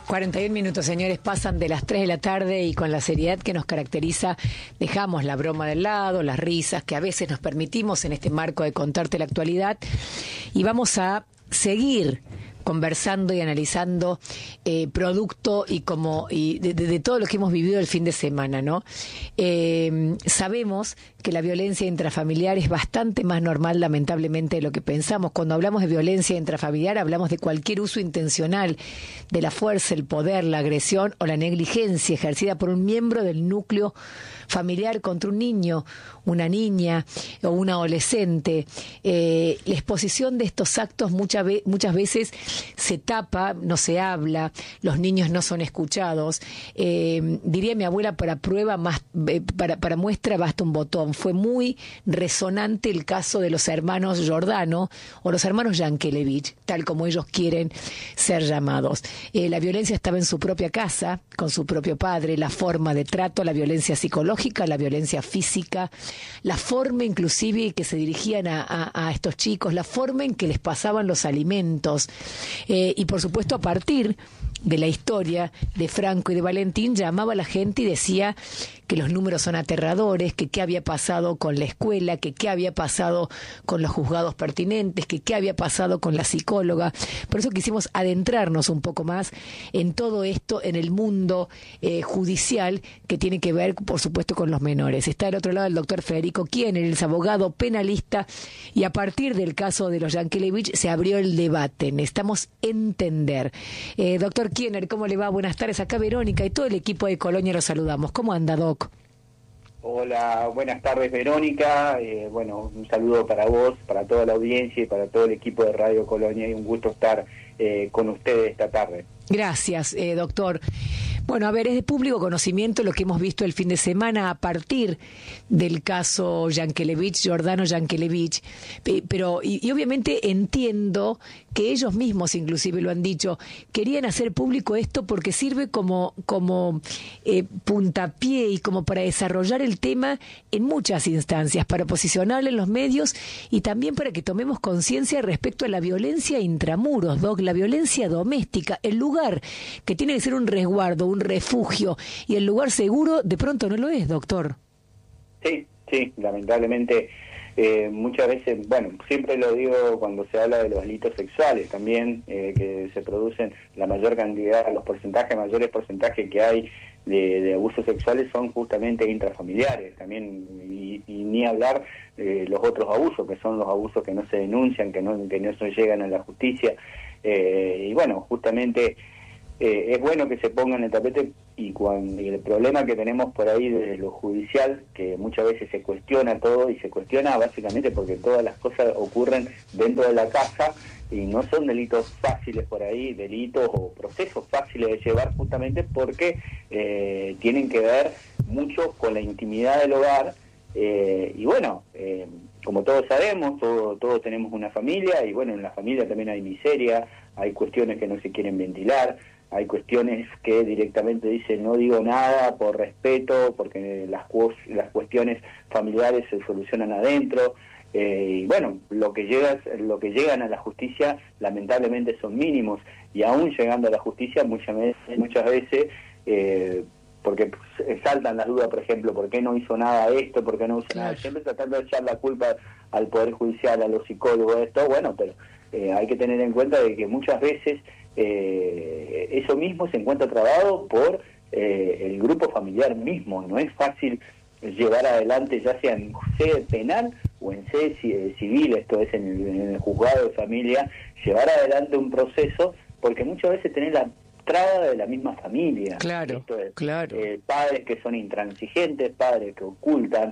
41 minutos, señores, pasan de las 3 de la tarde y con la seriedad que nos caracteriza dejamos la broma del lado, las risas que a veces nos permitimos en este marco de contarte la actualidad y vamos a seguir conversando y analizando producto y de todo lo que hemos vivido el fin de semana, ¿no? Sabemos que la violencia intrafamiliar es bastante más normal, lamentablemente, de lo que pensamos. Cuando hablamos de violencia intrafamiliar, hablamos de cualquier uso intencional de la fuerza, el poder, la agresión o la negligencia ejercida por un miembro del núcleo familiar contra un niño, una niña o un adolescente. La exposición de estos actos muchas veces se tapa, no se habla, los niños no son escuchados. Diría mi abuela, para prueba, para muestra basta un botón. Fue muy resonante el caso de los hermanos Giordano o los hermanos Yankelevich, tal como ellos quieren ser llamados. La violencia estaba en su propia casa, con su propio padre, la forma de trato, la violencia psicológica, la violencia física, la forma inclusive que se dirigían a estos chicos, la forma en que les pasaban los alimentos, y por supuesto a partir de la historia de Franco y de Valentín llamaba a la gente y decía que los números son aterradores, que qué había pasado con la escuela, que qué había pasado con los juzgados pertinentes, que qué había pasado con la psicóloga. Por eso quisimos adentrarnos un poco más en todo esto, en el mundo judicial que tiene que ver, por supuesto, con los menores. Está al otro lado el doctor Federico Kiener, él es abogado penalista, y a partir del caso de los Yankelevich se abrió el debate. Necesitamos entender. Doctor Kiener, ¿cómo le va? Buenas tardes. Acá Verónica y todo el equipo de Colonia los saludamos. ¿Cómo anda, Doc? Hola, buenas tardes, Verónica. Bueno, un saludo para vos, para toda la audiencia y para todo el equipo de Radio Colonia, y un gusto estar con ustedes esta tarde. Gracias, doctor. Bueno, a ver, es de público conocimiento lo que hemos visto el fin de semana a partir del caso Yankelevich, Giordano Yankelevich, pero y obviamente entiendo que ellos mismos inclusive lo han dicho, querían hacer público esto porque sirve como puntapié y como para desarrollar el tema en muchas instancias, para posicionarlo en los medios y también para que tomemos conciencia respecto a la violencia intramuros, Doc, la violencia doméstica, el lugar que tiene que ser un resguardo, un refugio, y el lugar seguro de pronto no lo es, doctor. Sí, lamentablemente muchas veces, bueno, siempre lo digo cuando se habla de los delitos sexuales también, que se producen la mayor cantidad, mayores porcentajes que hay de abusos sexuales son justamente intrafamiliares también, y ni hablar los otros abusos, que son los abusos que no se denuncian, que no llegan a la justicia, y bueno, justamente es bueno que se pongan en el tapete, y el problema que tenemos por ahí desde lo judicial, que muchas veces se cuestiona todo, y se cuestiona básicamente porque todas las cosas ocurren dentro de la casa, y no son delitos fáciles por ahí, delitos o procesos fáciles de llevar, justamente porque tienen que ver mucho con la intimidad del hogar, y bueno, como todos sabemos, todos tenemos una familia, y bueno, en la familia también hay miseria, hay cuestiones que no se quieren ventilar, hay cuestiones que directamente dicen no digo nada por respeto, porque las cuestiones familiares se solucionan adentro, y bueno, lo que llegan a la justicia lamentablemente son mínimos, y aún llegando a la justicia muchas veces porque saltan las dudas, por ejemplo, ¿por qué no hizo nada esto? ¿Por qué no hizo nada? Siempre tratando de echar la culpa al Poder Judicial, a los psicólogos, esto, bueno, pero hay que tener en cuenta de que muchas veces eso mismo se encuentra trabado por el grupo familiar mismo. No es fácil llevar adelante, ya sea en sede penal o en sede civil, esto es en el juzgado de familia, llevar adelante un proceso, porque muchas veces tenés la traba de la misma familia. Claro, esto es, claro. Padres que son intransigentes, padres que ocultan.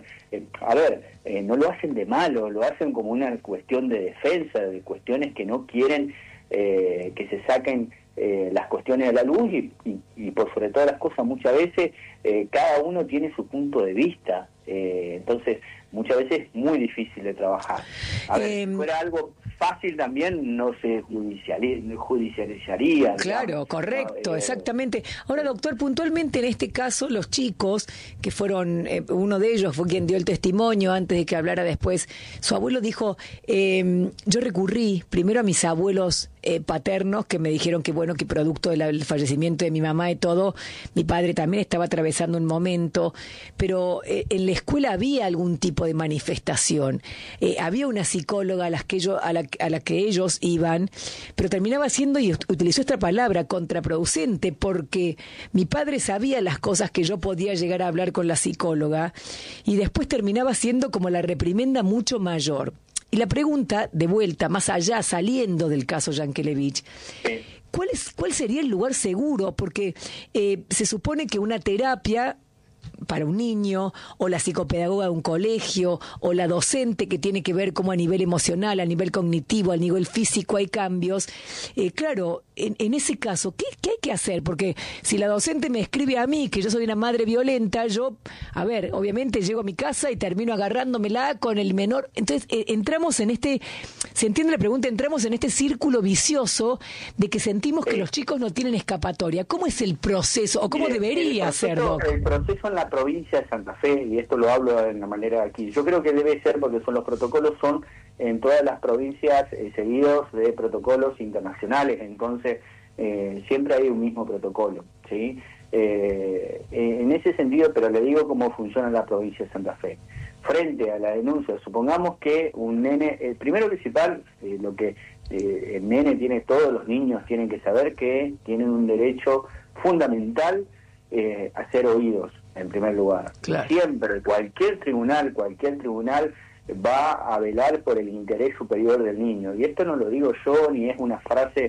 No lo hacen de malo, lo hacen como una cuestión de defensa, de cuestiones que no quieren que se saquen las cuestiones a la luz, y por sobre todas las cosas muchas veces cada uno tiene su punto de vista, entonces muchas veces es muy difícil de trabajar. Si fuera algo fácil también no se judicializaría. Claro, digamos, correcto, ¿no? Exactamente. Ahora, doctor, puntualmente en este caso, los chicos que fueron, uno de ellos fue quien dio el testimonio antes de que hablara después, su abuelo dijo, yo recurrí primero a mis abuelos paternos que me dijeron que bueno, que producto del fallecimiento de mi mamá y todo, mi padre también estaba atravesando un momento, pero en la escuela había algún tipo de manifestación. Había una psicóloga a la que ellos iban, pero terminaba siendo, y utilizó esta palabra, contraproducente, porque mi padre sabía las cosas que yo podía llegar a hablar con la psicóloga, y después terminaba siendo como la reprimenda mucho mayor. Y la pregunta, de vuelta, más allá, saliendo del caso Yankelevich, ¿cuál sería el lugar seguro? Porque se supone que una terapia para un niño, o la psicopedagoga de un colegio, o la docente que tiene que ver cómo a nivel emocional, a nivel cognitivo, a nivel físico hay cambios. Claro, en ese caso, ¿qué hay que hacer? Porque si la docente me escribe a mí que yo soy una madre violenta, yo, obviamente llego a mi casa y termino agarrándomela con el menor. Entonces, entramos en ¿se entiende la pregunta? Entramos en este círculo vicioso de que sentimos que los chicos no tienen escapatoria. ¿Cómo es el proceso? ¿O cómo debería ser, Doc? El proceso en la provincia de Santa Fe, y esto lo hablo de una manera aquí, yo creo que debe ser, porque los protocolos son en todas las provincias seguidos de protocolos internacionales, entonces siempre hay un mismo protocolo, ¿sí? En ese sentido, pero le digo cómo funciona la provincia de Santa Fe. Frente a la denuncia, supongamos que un nene, primero principal, lo que el nene tiene, todos los niños tienen que saber que tienen un derecho fundamental a ser oídos, en primer lugar. Claro. Siempre, cualquier tribunal va a velar por el interés superior del niño. Y esto no lo digo yo, ni es una frase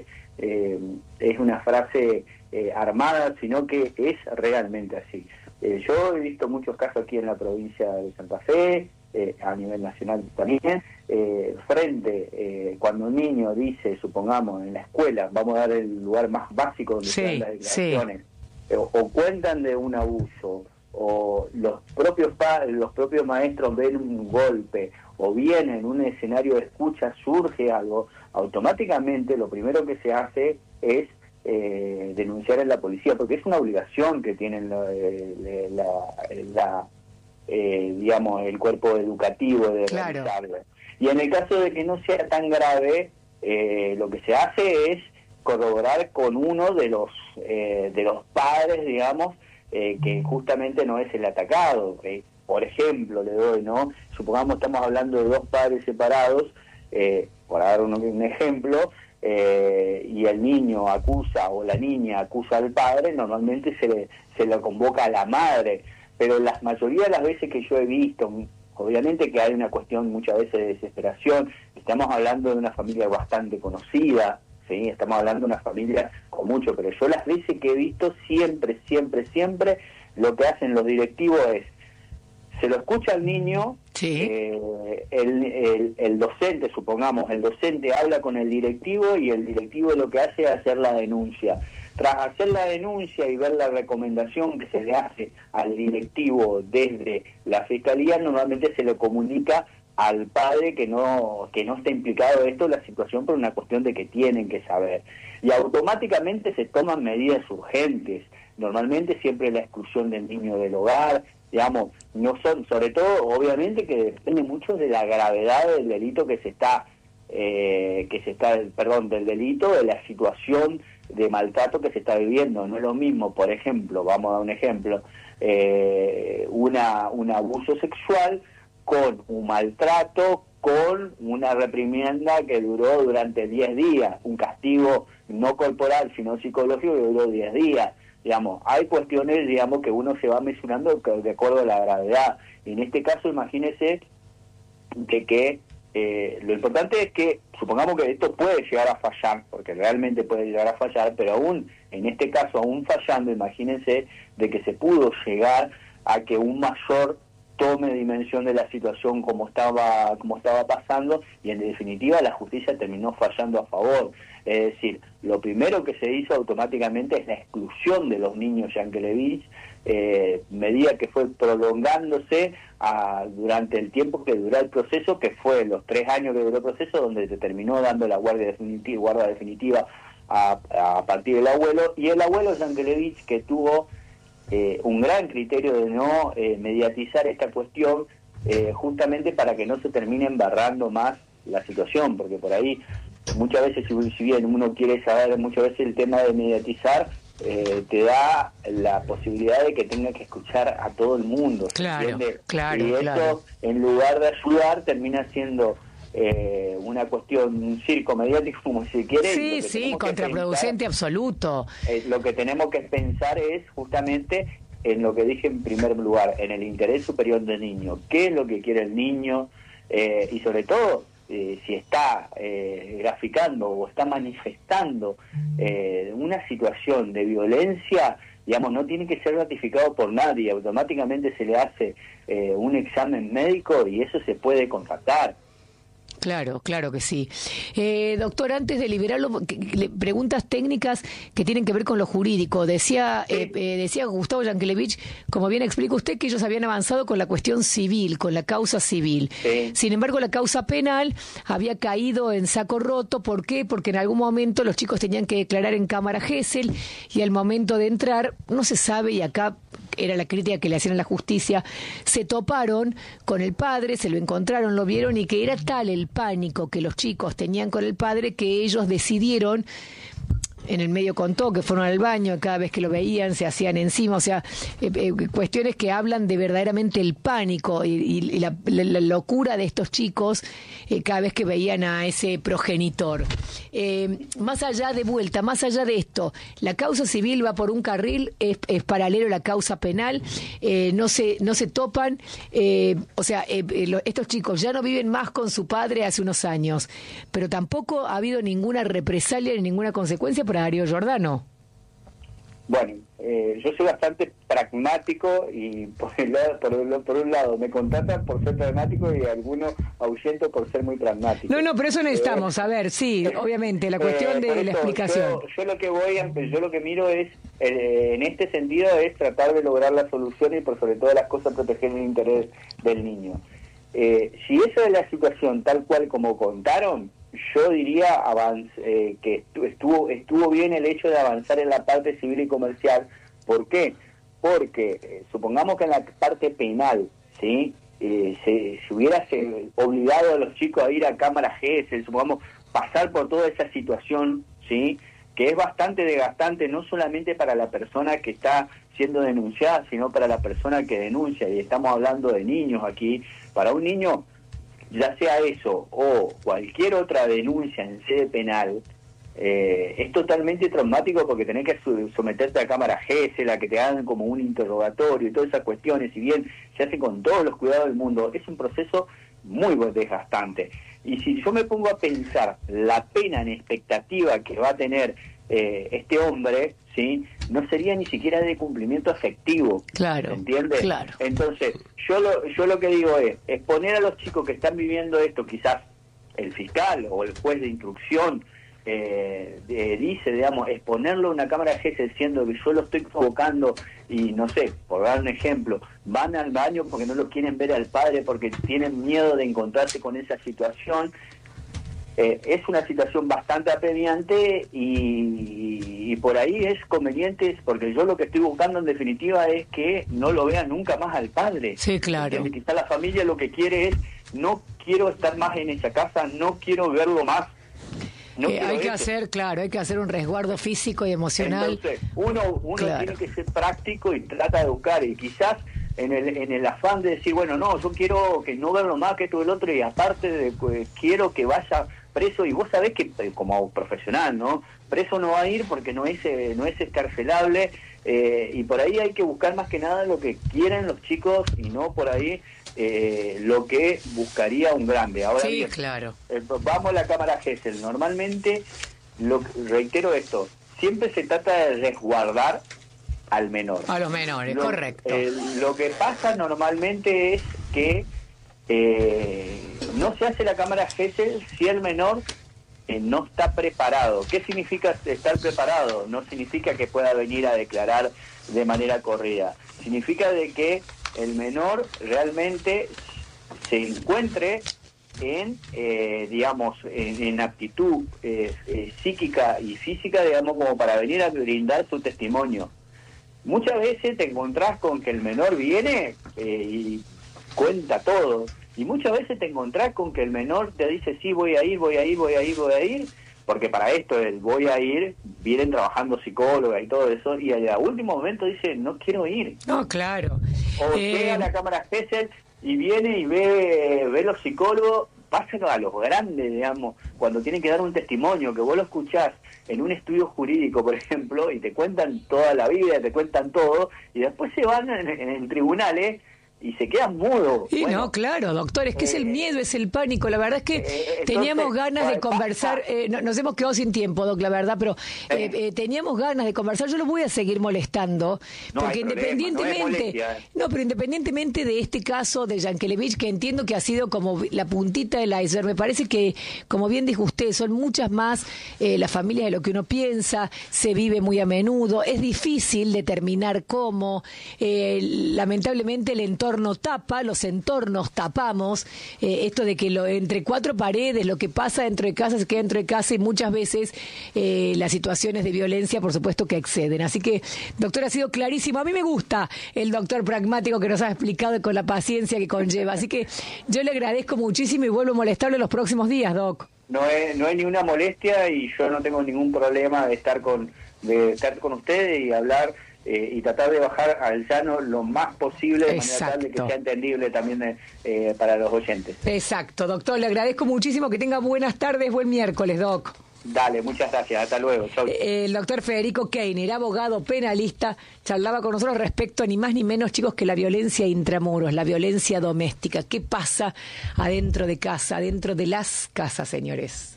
armada, sino que es realmente así. Yo he visto muchos casos aquí en la provincia de Santa Fe, a nivel nacional también, cuando un niño dice, supongamos, en la escuela, vamos a dar el lugar más básico donde se dan las declaraciones, o cuentan de un abuso, o los propios maestros ven un golpe, o bien en un escenario de escucha surge algo, automáticamente lo primero que se hace es denunciar en la policía, porque es una obligación que tienen digamos, el cuerpo educativo de realizarlo. Y en el caso de que no sea tan grave, lo que se hace es corroborar con uno de los padres, digamos, que justamente no es el atacado. Por ejemplo, le doy, ¿no? Supongamos estamos hablando de dos padres separados, por dar un ejemplo, y el niño acusa o la niña acusa al padre, normalmente se le convoca a la madre, pero la mayoría de las veces que yo he visto, obviamente que hay una cuestión muchas veces de desesperación, estamos hablando de una familia bastante conocida, ¿sí? Estamos hablando de una familia con mucho, pero yo las veces que he visto siempre, lo que hacen los directivos es, se lo escucha al niño, sí. El docente, supongamos, el docente habla con el directivo y el directivo lo que hace es hacer la denuncia. Tras hacer la denuncia y ver la recomendación que se le hace al directivo desde la fiscalía, normalmente se le comunica al padre que no está implicado en esto, la situación por una cuestión de que tienen que saber. Y automáticamente se toman medidas urgentes. Normalmente siempre la exclusión del niño del hogar, digamos, no son, sobre todo, obviamente que depende mucho de la gravedad del delito del delito, de la situación de maltrato que se está viviendo. No es lo mismo, por ejemplo, vamos a dar un ejemplo, un abuso sexual con un maltrato, con una reprimenda que duró durante 10 días, un castigo no corporal, sino psicológico que duró 10 días. Digamos, hay cuestiones, digamos, que uno se va mesurando de acuerdo a la gravedad. En este caso, imagínese que lo importante es que, supongamos que esto puede llegar a fallar, porque realmente puede llegar a fallar, pero aún, en este caso, aún fallando, imagínense de que se pudo llegar a que un mayor tome dimensión de la situación como estaba pasando, y en definitiva la justicia terminó fallando a favor. Es decir, lo primero que se hizo automáticamente es la exclusión de los niños Yankelevich, medida que fue prolongándose durante el tiempo que duró el proceso, que fue los 3 años que duró el proceso, donde se terminó dando la guarda definitiva a partir del abuelo, y el abuelo Yankelevich, que tuvo un gran criterio de no mediatizar esta cuestión, justamente para que no se termine embarrando más la situación, porque por ahí muchas veces, si bien uno quiere saber, muchas veces el tema de mediatizar te da la posibilidad de que tenga que escuchar a todo el mundo. Claro, claro, y eso, claro. en lugar de ayudar, termina siendo una cuestión, un circo mediático, como se quiere. Sí, sí, contraproducente absoluto. Lo que tenemos que pensar es justamente en lo que dije en primer lugar, en el interés superior del niño. ¿Qué es lo que quiere el niño? Y sobre todo, si está graficando o está manifestando una situación de violencia, digamos, no tiene que ser ratificado por nadie, automáticamente se le hace un examen médico y eso se puede contratar. Claro, claro que sí. Doctor, antes de liberarlo, preguntas técnicas que tienen que ver con lo jurídico. Decía Gustavo Yankelevich, como bien explica usted, que ellos habían avanzado con la cuestión civil, con la causa civil. Sí. Sin embargo, la causa penal había caído en saco roto. ¿Por qué? Porque en algún momento los chicos tenían que declarar en cámara Gesell y al momento de entrar, no se sabe, y acá era la crítica que le hacían a la justicia, se toparon con el padre, se lo encontraron, lo vieron, y que era tal el pánico que los chicos tenían con el padre que ellos decidieron, en el medio contó que fueron al baño, cada vez que lo veían se hacían encima, o sea, cuestiones que hablan de verdaderamente el pánico y la locura de estos chicos cada vez que veían a ese progenitor. Más allá de esto, la causa civil va por un carril, es paralelo a la causa penal, no se topan, o sea, estos chicos ya no viven más con su padre hace unos años, pero tampoco ha habido ninguna represalia ni ninguna consecuencia para Darío Giordano. Bueno, yo soy bastante pragmático y por un lado me contratan por ser pragmático y algunos ahuyento por ser muy pragmático. No, pero eso necesitamos, a ver, sí, obviamente, la cuestión de la explicación. Yo lo que miro es, en este sentido, es tratar de lograr la solución y por sobre todas las cosas proteger el interés del niño. Si esa es la situación tal cual como contaron, yo diría que estuvo bien el hecho de avanzar en la parte civil y comercial. ¿Por qué? Porque supongamos que en la parte penal, ¿sí? Se hubiera obligado a los chicos a ir a cámara Gesell, supongamos, pasar por toda esa situación, ¿sí? Que es bastante desgastante, no solamente para la persona que está siendo denunciada, sino para la persona que denuncia, y estamos hablando de niños aquí. Para un niño, ya sea eso o cualquier otra denuncia en sede penal, es totalmente traumático porque tenés que someterte a cámara Gesell, a que te hagan como un interrogatorio y todas esas cuestiones, si bien se hace con todos los cuidados del mundo, es un proceso muy desgastante. Y si yo me pongo a pensar la pena en expectativa que va a tener este hombre, ¿sí? No sería ni siquiera de cumplimiento efectivo. Claro, ¿entiendes? Claro. Entonces, yo lo que digo es exponer a los chicos que están viviendo esto, quizás el fiscal o el juez de instrucción dice, digamos, exponerlo a una cámara Gesell, siendo que yo lo estoy provocando y no sé, por dar un ejemplo, van al baño porque no lo quieren ver al padre porque tienen miedo de encontrarse con esa situación. Es una situación bastante apremiante y por ahí es conveniente, porque yo lo que estoy buscando en definitiva es que no lo vean nunca más al padre. Sí, claro. Quizá la familia lo que quiere es, no quiero estar más en esa casa, no quiero verlo más. Hay que hacer un resguardo físico y emocional. Entonces, uno claro, tiene que ser práctico y trata de buscar, y quizás en el afán de decir, bueno, no, yo quiero que no verlo más que esto y el otro, y aparte de quiero que vaya preso, y vos sabés que como profesional, ¿no? Preso no va a ir porque no es excarcelable, y por ahí hay que buscar más que nada lo que quieren los chicos y no por ahí lo que buscaría un grande. Ahora sí, bien, claro. Vamos a la cámara Gesell. Normalmente, reitero esto, siempre se trata de resguardar al menor. A los menores, correcto. Lo que pasa normalmente es que no se hace la cámara Gesell si el menor no está preparado. ¿Qué significa estar preparado? No significa que pueda venir a declarar de manera corrida. Significa de que el menor realmente se encuentre en aptitud psíquica y física, digamos, como para venir a brindar su testimonio. Muchas veces te encontrás con que el menor viene y cuenta todo, y muchas veces te encontrás con que el menor te dice, sí, voy a ir, porque para esto el voy a ir, vienen trabajando psicólogas y todo eso, y al último momento dice, no quiero ir. No, claro. O llega a la cámara Gesell y viene y ve los psicólogos, pasa a los grandes, digamos, cuando tienen que dar un testimonio, que vos lo escuchás en un estudio jurídico, por ejemplo, y te cuentan toda la vida, te cuentan todo, y después se van en tribunales y se quedan mudos. Y bueno, no, claro, doctor, es que es el miedo, es el pánico. La verdad es que teníamos ganas de conversar, nos hemos quedado sin tiempo, doc, la verdad, pero teníamos ganas de conversar. Yo lo voy a seguir molestando, porque independientemente de este caso de Yankelevich, que entiendo que ha sido como la puntita del iceberg, me parece que, como bien dijo usted, son muchas más las familias de lo que uno piensa, se vive muy a menudo, es difícil determinar cómo, lamentablemente el entorno tapa, los entornos tapamos, esto de que entre cuatro paredes, lo que pasa dentro de casa se queda dentro de casa, y muchas veces las situaciones de violencia, por supuesto, que exceden. Así que, doctor, ha sido clarísimo. A mí me gusta el doctor pragmático que nos ha explicado con la paciencia que conlleva. Así que yo le agradezco muchísimo y vuelvo a molestarlo los próximos días, doc. No hay ninguna molestia, y yo no tengo ningún problema de estar con ustedes y hablar y tratar de bajar al llano lo más posible, de manera tal de que sea entendible también para los oyentes. Exacto, doctor, le agradezco muchísimo, que tenga buenas tardes, buen miércoles, doc. Dale, muchas gracias, hasta luego. Chau. El doctor Federico Keiner, abogado penalista, charlaba con nosotros respecto a ni más ni menos, chicos, que la violencia intramuros, la violencia doméstica. ¿Qué pasa adentro de casa, adentro de las casas, señores?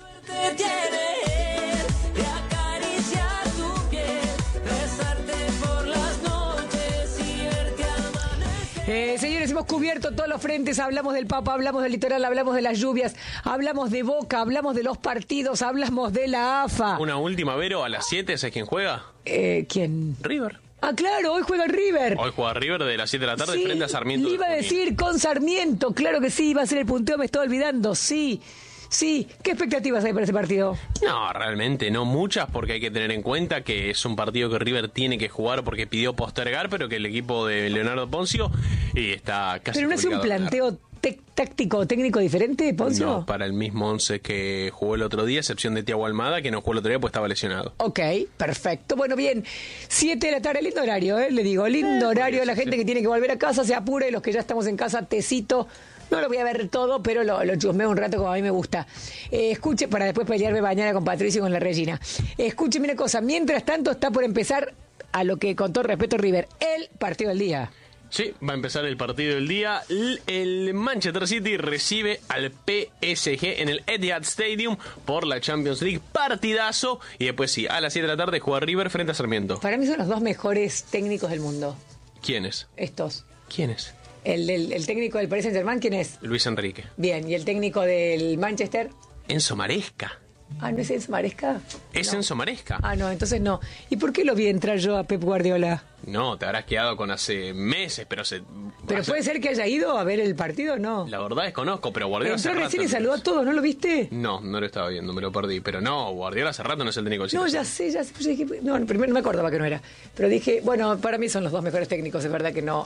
Señores, hemos cubierto todos los frentes, hablamos del Papa, hablamos del litoral, hablamos de las lluvias, hablamos de Boca, hablamos de los partidos, hablamos de la AFA. Una última, Vero, a las 7, ¿sabes quién juega? ¿Quién? River. Ah, claro, hoy juega el River. Hoy juega River de las 7 de la tarde, sí, frente a Sarmiento. Le iba a decir con Sarmiento, claro que sí, iba a ser el punteo, me estaba olvidando, sí. Sí, ¿qué expectativas hay para ese partido? No, realmente no muchas, porque hay que tener en cuenta que es un partido que River tiene que jugar porque pidió postergar, pero que el equipo de Leonardo Poncio está casi... ¿Pero no es un planteo táctico técnico diferente, Poncio? No, para el mismo 11 que jugó el otro día, excepción de Thiago Almada, que no jugó el otro día porque estaba lesionado. Ok, perfecto. Bueno, bien, 7 de la tarde, lindo horario, le digo, lindo horario. La gente que tiene que volver a casa se apura, y los que ya estamos en casa, tecito. No lo voy a ver todo, pero lo chusmeo un rato como a mí me gusta. Escuche, para después pelearme mañana con Patricio y con la Regina. Escúcheme una cosa, mientras tanto está por empezar, a lo que con todo respeto River, el partido del día. Sí, va a empezar el partido del día. El Manchester City recibe al PSG en el Etihad Stadium por la Champions League. Partidazo. Y después sí, a las 7 de la tarde juega River frente a Sarmiento. Para mí son los dos mejores técnicos del mundo. ¿Quiénes? Estos. ¿Quiénes? El técnico del Paris Saint-Germain, ¿quién es? Luis Enrique. Bien, ¿y el técnico del Manchester? Enzo Maresca. Ah, ¿no es Enzo Maresca? Es no. Enzo Maresca. Ah, no, entonces no. ¿Y por qué lo vi entrar yo a Pep Guardiola? No, te habrás quedado con hace meses, pero ¿Pero puede ser que haya ido a ver el partido? No. La verdad desconozco, pero Guardiola entró hace recién rato. Y saludó a todos, ¿no lo viste? No lo estaba viendo, me lo perdí. Pero no, Guardiola hace rato no es el técnico del City. No, ya sé. No, primero no me acordaba que no era. Pero dije, bueno, para mí son los dos mejores técnicos, es verdad que no...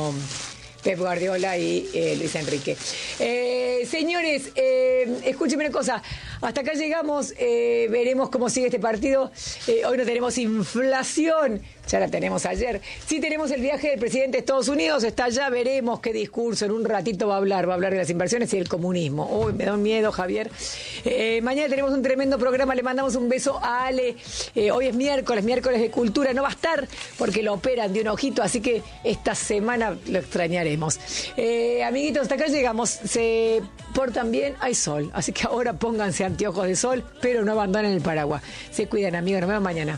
Pep Guardiola y Luis Enrique. Señores, escúchenme una cosa. Hasta acá llegamos. Veremos cómo sigue este partido. Hoy no tenemos inflación. Ya la tenemos ayer. Sí tenemos el viaje del presidente de Estados Unidos. Está allá. Veremos qué discurso. En un ratito va a hablar de las inversiones y del comunismo. Uy, me da un miedo, Javier. Mañana tenemos un tremendo programa. Le mandamos un beso a Ale. Hoy es miércoles de cultura. No va a estar porque lo operan de un ojito. Así que esta semana lo extrañaremos. Amiguitos, hasta acá llegamos. Se portan bien, hay sol, así que ahora pónganse anteojos de sol, pero no abandonen el paraguas. Se cuidan, amigos, nos vemos mañana.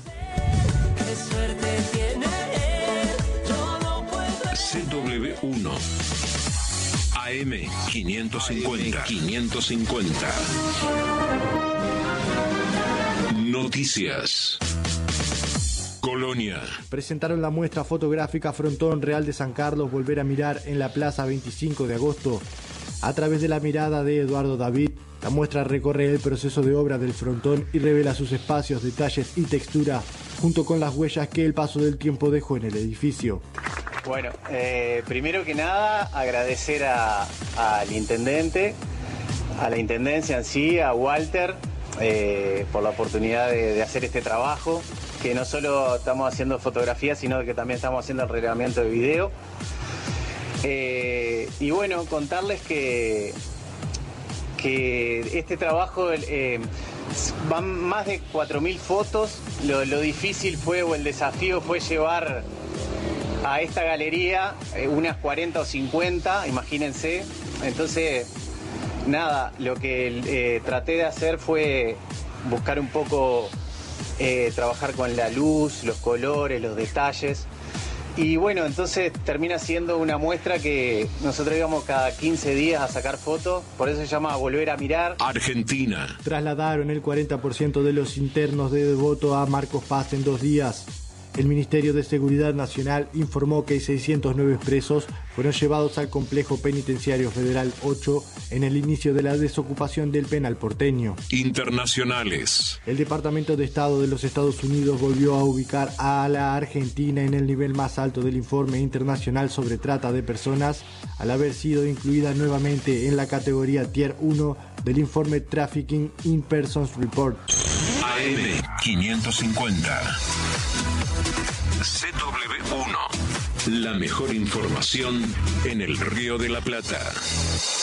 CW1 AM 550 Noticias. Colonia. Presentaron la muestra fotográfica Frontón Real de San Carlos, volver a mirar en la Plaza 25 de agosto. A través de la mirada de Eduardo David, la muestra recorre el proceso de obra del frontón y revela sus espacios, detalles y textura, junto con las huellas que el paso del tiempo dejó en el edificio. Bueno, primero que nada agradecer al intendente, a la intendencia en sí, a Walter, por la oportunidad de hacer este trabajo, que no solo estamos haciendo fotografía, sino que también estamos haciendo el reglamento de video. Y bueno, contarles que este trabajo van más de 4.000 fotos. Lo difícil fue, o el desafío fue llevar a esta galería unas 40 o 50, imagínense. Entonces, nada, lo que traté de hacer fue buscar un poco, trabajar con la luz, los colores, los detalles. Y bueno, entonces termina siendo una muestra que nosotros íbamos cada 15 días a sacar fotos, por eso se llama Volver a Mirar. Argentina. Trasladaron el 40% de los internos de Devoto a Marcos Paz en 2 días. El Ministerio de Seguridad Nacional informó que 609 presos fueron llevados al Complejo Penitenciario Federal 8 en el inicio de la desocupación del penal porteño. Internacionales. El Departamento de Estado de los Estados Unidos volvió a ubicar a la Argentina en el nivel más alto del informe internacional sobre trata de personas, al haber sido incluida nuevamente en la categoría Tier 1 del informe Trafficking in Persons Report. AM 550. CW1. La mejor información en el Río de la Plata.